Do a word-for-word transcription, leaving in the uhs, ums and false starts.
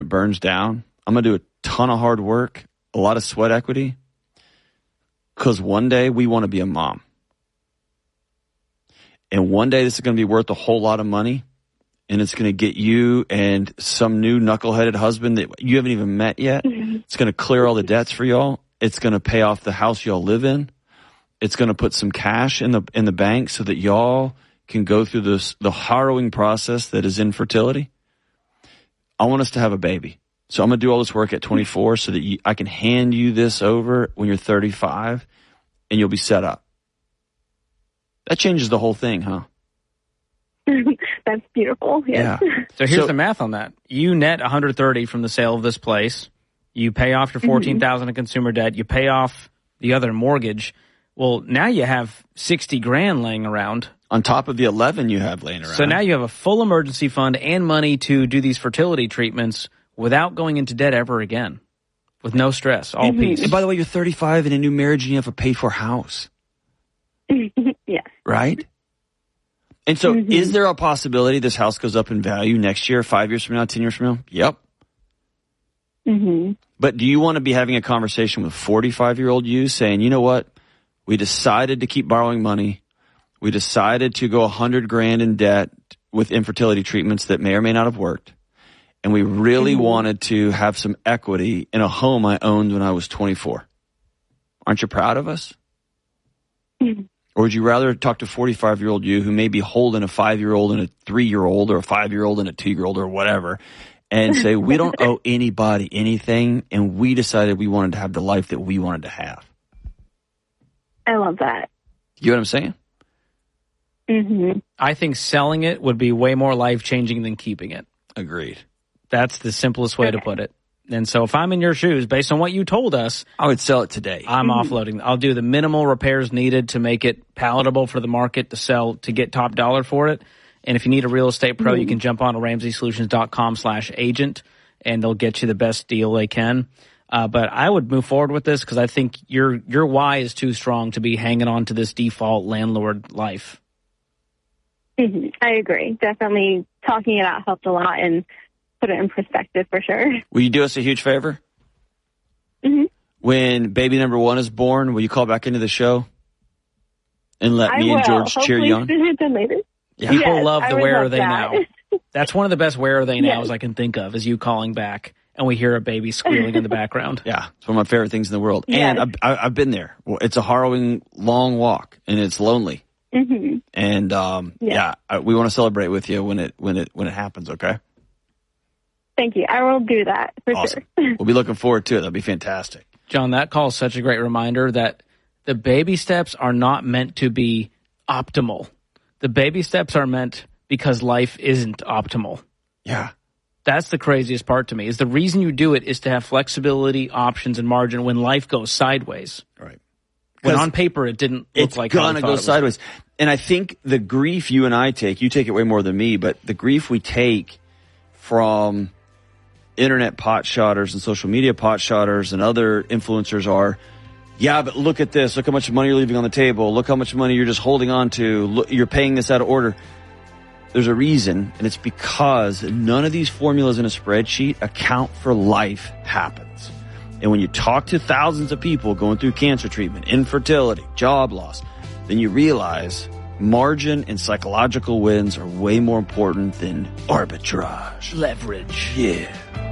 burns down. I'm going to do a ton of hard work, a lot of sweat equity, because one day we want to be a mom. And one day this is going to be worth a whole lot of money, and it's going to get you and some new knuckleheaded husband that you haven't even met yet. Mm-hmm. It's going to clear all the debts for y'all. It's going to pay off the house y'all live in. It's going to put some cash in the in the bank so that y'all can go through this the harrowing process that is infertility. I want us to have a baby. So I'm going to do all this work at twenty-four so that you, I can hand you this over when you're thirty-five and you'll be set up. That changes the whole thing, huh? That's beautiful. Yes. Yeah. So here's so, the math on that. You net one hundred thirty from the sale of this place. You pay off your fourteen thousand dollars in consumer debt. You pay off the other mortgage. Well, now you have sixty grand laying around. On top of the eleven you have laying around. So now you have a full emergency fund and money to do these fertility treatments without going into debt ever again. With no stress, all mm-hmm. peace. And by the way, you're thirty-five in a new marriage and you have a paid-for house. Yes. Right? And so mm-hmm. is there a possibility this house goes up in value next year, five years from now, ten years from now? Yep. Mm-hmm. But do you want to be having a conversation with forty-five-year-old you saying, you know what? We decided to keep borrowing money. We decided to go a hundred grand in debt with infertility treatments that may or may not have worked. And we really mm-hmm. wanted to have some equity in a home I owned when I was twenty-four. Aren't you proud of us? Mm-hmm. Or would you rather talk to forty-five-year-old you who may be holding a five-year-old and a three-year-old or a five-year-old and a two-year-old or whatever and say, we don't owe anybody anything and we decided we wanted to have the life that we wanted to have? I love that. You know what I'm saying? Mm-hmm. I think selling it would be way more life-changing than keeping it. Agreed. That's the simplest way okay. to put it. And so if I'm in your shoes, based on what you told us, I would sell it today. I'm mm-hmm. offloading. I'll do the minimal repairs needed to make it palatable for the market to sell, to get top dollar for it. And if you need a real estate pro, mm-hmm. you can jump on to ramsey solutions dot com slash agent, and they'll get you the best deal they can. Uh, but I would move forward with this because I think your your why is too strong to be hanging on to this default landlord life. Mm-hmm. I agree. Definitely talking it out helped a lot and put it in perspective for sure. Will you do us a huge favor? Mm-hmm. When baby number one is born, will you call back into the show and let I me will. and George Hopefully cheer you on? Sooner than later. Yeah. People yes, love the where where love are they that. now. That's one of the best where are they yes. nows I can think of, is you calling back and we hear a baby squealing in the background. Yeah, it's one of my favorite things in the world. Yes. And I've, I've been there. It's a harrowing, long walk, and it's lonely. Mm-hmm. And um, yes. yeah, we want to celebrate with you when it when it when it happens. Okay. Thank you. I will do that for awesome. sure. We'll be looking forward to it. That'll be fantastic. John, that call is such a great reminder that the baby steps are not meant to be optimal. The baby steps are meant because life isn't optimal. Yeah. That's the craziest part to me, is the reason you do it is to have flexibility, options, and margin when life goes sideways. Right. When on paper it didn't look it's like gonna go sideways. And I think the grief you and I take, you take it way more than me, but the grief we take from internet pot shotters and social media pot shotters and other influencers are, yeah, but look at this. Look how much money you're leaving on the table. Look how much money you're just holding on to. Look, you're paying this out of order. There's a reason, and it's because none of these formulas in a spreadsheet account for life happens. And when you talk to thousands of people going through cancer treatment, infertility, job loss, then you realize margin and psychological wins are way more important than arbitrage. Leverage. Yeah.